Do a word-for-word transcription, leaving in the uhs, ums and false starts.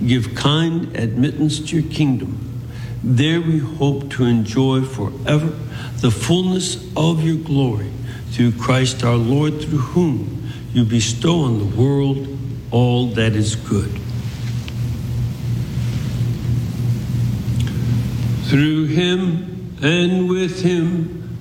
give kind admittance to your kingdom. There we hope to enjoy forever the fullness of your glory through Christ our Lord, through whom you bestow on the world all that is good. Through him and with him